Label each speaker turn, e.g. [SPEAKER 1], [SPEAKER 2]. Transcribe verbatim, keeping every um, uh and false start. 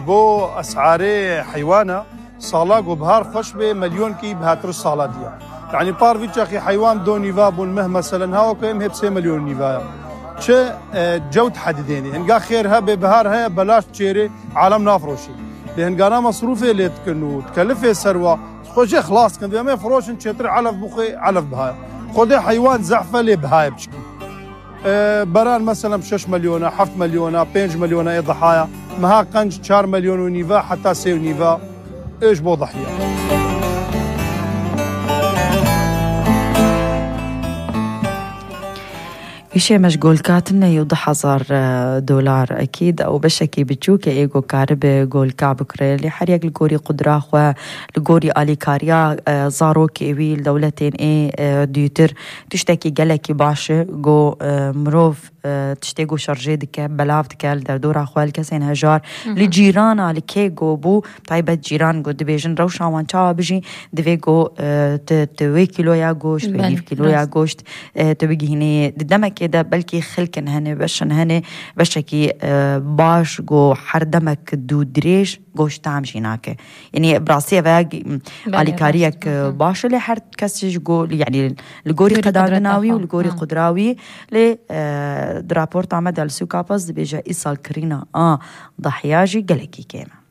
[SPEAKER 1] بو اسعاري حيوانه صالاق وبهار خوش به مليون كي بهاتر الصالا ديا يعني بارفيتش اخي حيوان دو نيفا بون مثلا هاو كيم هي بسي مليون نيفا چه جو تحدديني هنگا خيرها ببهارها بلاش تشيري عالم نافروشي لهنگانا مصروفه اللي تكنو تكلفه سروه خوجي خلاص كان ما فروشن تشتري علف بخي علف بهاي خدي حيوان زعفه لي بهاي بشكي أه بران مثلا بشش مليون حفت مليون بينج مليون اي ضحايا مها قنج چار مليون ونيفا حتى سي ونيفا ايش بو ضحيه
[SPEAKER 2] إشي مشغول كاتنا يوضح هزار دولار أكيد أو بشكي بتشوكي إيجو كارب جول كعب كريلي حريق الجوري قدرة و الجوري آلي كاريا زارو كيويل دولتين إيه ديوتر تشتكي جلكي باشا جو مروف تشتكو شرجي دكا بلاف دكا دردورا خوال كسين هجار لجيرانا لكي جو بو طيبة جيران جو دبيجن روشا وانشا بجي دفي جو توي كيلو يا جوشت ويف كيلو يا جوشت تبيجي هني دمك ده بلكي خلكن هني بشن هني بشكي باش جو حردمك دو دريش گوشت تام جيناك يعني براسيه واج علي كاريك باش اللي حرد كسج جو يعني الجوري قداغناوي والجوري قدراوي ل درابورت عمد السوكابز بيجا إيصال كرينا اه ضحياجي قلكي كيما